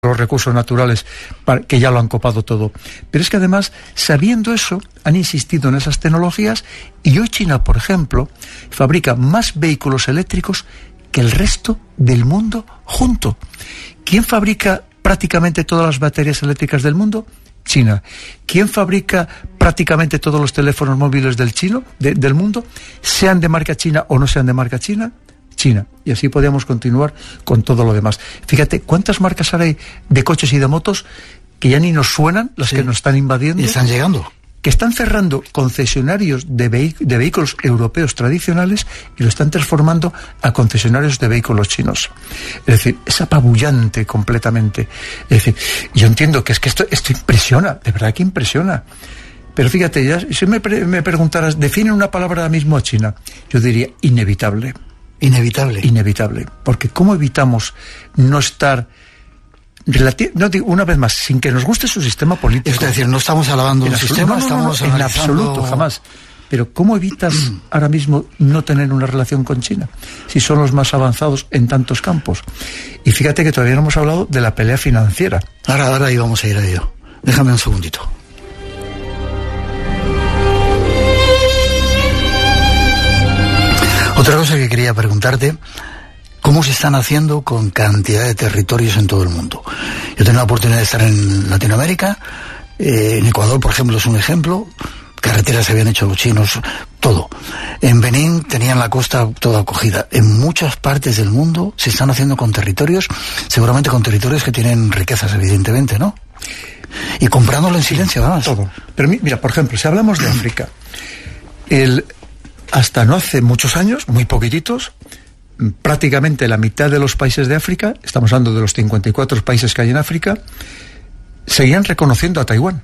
los recursos naturales, que ya lo han copado todo. Pero es que además, sabiendo eso, han insistido en esas tecnologías, y hoy China, por ejemplo, fabrica más vehículos eléctricos que el resto del mundo junto. ¿Quién fabrica prácticamente todas las baterías eléctricas del mundo? China. ¿Quién fabrica prácticamente todos los teléfonos móviles del mundo? Sean de marca china o no sean de marca china. China. Y así podríamos continuar con todo lo demás. Fíjate, ¿cuántas marcas hay de coches y de motos que ya ni nos suenan, las que nos están invadiendo? Y están llegando. Que están cerrando concesionarios de vehículos europeos tradicionales y lo están transformando a concesionarios de vehículos chinos. Es decir, es apabullante completamente. Es decir, yo entiendo que es que esto impresiona, de verdad que impresiona. Pero fíjate, ya, si me preguntaras, define una palabra ahora mismo a China, yo diría inevitable. Inevitable. Porque ¿cómo evitamos no estar... no digo, una vez más, sin que nos guste su sistema político? Es decir, no estamos alabando un sistema, estamos en absoluto, jamás. Pero ¿cómo evitas ahora mismo no tener una relación con China? Si son los más avanzados en tantos campos. Y fíjate que todavía no hemos hablado de la pelea financiera. Ahora íbamos a ir a ello. Déjame un segundito. Otra cosa que quería preguntarte, ¿cómo se están haciendo con cantidad de territorios en todo el mundo? Yo tengo la oportunidad de estar en Latinoamérica, en Ecuador, por ejemplo, es un ejemplo, carreteras se habían hecho los chinos, todo. En Benín tenían la costa toda acogida. En muchas partes del mundo se están haciendo con territorios, seguramente con territorios que tienen riquezas, evidentemente, ¿no? Y comprándolo en silencio, además. Todo. Pero mira, por ejemplo, si hablamos de África, hasta no hace muchos años, muy poquititos, prácticamente la mitad de los países de África, estamos hablando de los 54 países que hay en África, seguían reconociendo a Taiwán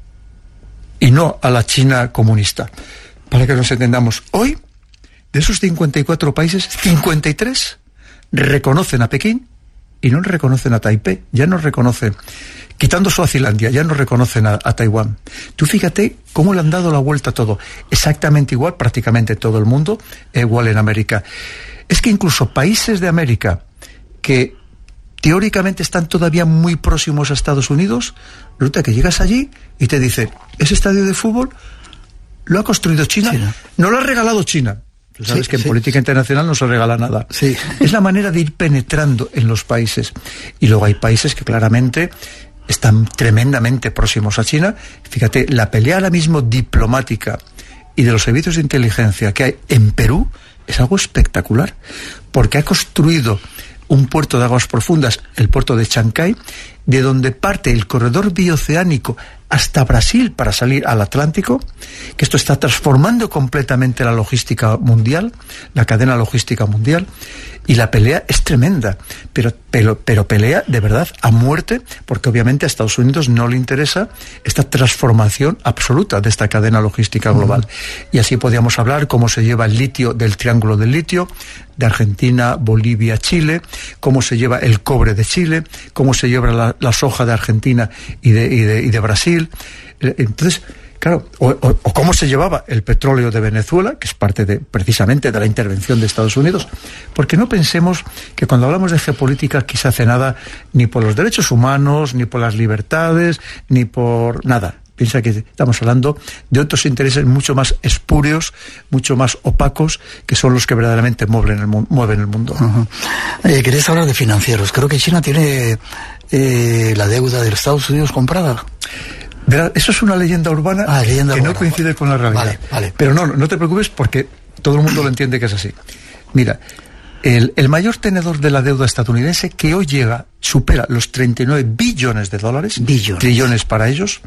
y no a la China comunista. Para que nos entendamos, hoy, de esos 54 países, 53 reconocen a Pekín y no reconocen a Taipei, ya no reconocen, quitando Suazilandia, ya no reconocen a Taiwán. Tú fíjate cómo le han dado la vuelta a todo. Exactamente igual, prácticamente todo el mundo, igual en América. Es que incluso países de América que teóricamente están todavía muy próximos a Estados Unidos, resulta que llegas allí y te dicen, ese estadio de fútbol lo ha construido China. No lo ha regalado China. Tú sabes que en política internacional no se regala nada. Sí. Es la manera de ir penetrando en los países. Y luego hay países que claramente están tremendamente próximos a China. Fíjate, la pelea ahora mismo diplomática y de los servicios de inteligencia que hay en Perú es algo espectacular, porque ha construido un puerto de aguas profundas, el puerto de Chancay, de donde parte el corredor bioceánico hasta Brasil para salir al Atlántico, que esto está transformando completamente la logística mundial, la cadena logística mundial, y la pelea es tremenda, pero pelea de verdad a muerte, porque obviamente a Estados Unidos no le interesa esta transformación absoluta de esta cadena logística global. Y así podríamos hablar cómo se lleva el litio del Triángulo del Litio, de Argentina, Bolivia, Chile, cómo se lleva el cobre de Chile, cómo se lleva la soja de Argentina y de Brasil. Entonces, claro, o cómo se llevaba el petróleo de Venezuela, que es parte precisamente de la intervención de Estados Unidos, porque no pensemos que cuando hablamos de geopolítica aquí se hace nada ni por los derechos humanos, ni por las libertades, ni por nada. Piensa que estamos hablando de otros intereses mucho más espurios, mucho más opacos, que son los que verdaderamente mueven el mundo. Uh-huh. ¿Queréis hablar de financieros? Creo que China tiene la deuda de los Estados Unidos comprada. Verá, eso es una leyenda urbana que no coincide con la realidad. Vale. Pero no te preocupes, porque todo el mundo lo entiende que es así. Mira, el mayor tenedor de la deuda estadounidense, que hoy supera los 39 billones de dólares, trillones para ellos,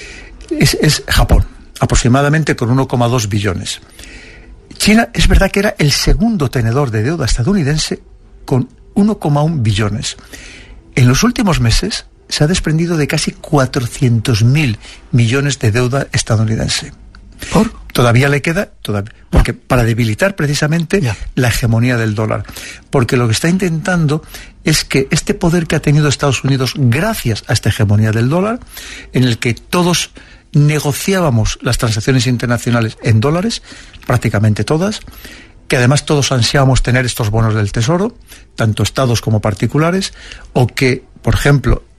es Japón, aproximadamente con 1,2 billones. China es verdad que era el segundo tenedor de deuda estadounidense con 1,1 billones. En los últimos meses se ha desprendido de casi 400.000 millones de deuda estadounidense. ¿Por? Todavía le queda, porque para debilitar precisamente la hegemonía del dólar. Porque lo que está intentando es que este poder que ha tenido Estados Unidos gracias a esta hegemonía del dólar, en el que todos negociábamos las transacciones internacionales en dólares, prácticamente todas, que además todos ansiábamos tener estos bonos del Tesoro, tanto estados como particulares, o que por ejemplo,